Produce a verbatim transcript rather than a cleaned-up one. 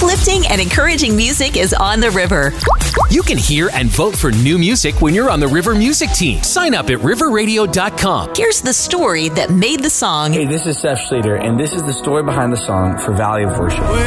Uplifting and encouraging music is on the River. You can hear and vote for new music when you're on the River Music team. Sign up at river radio dot com. Here's the story that made the song. Hey, this is Seth Schrader, and this is the story behind the song for Valley of Worship.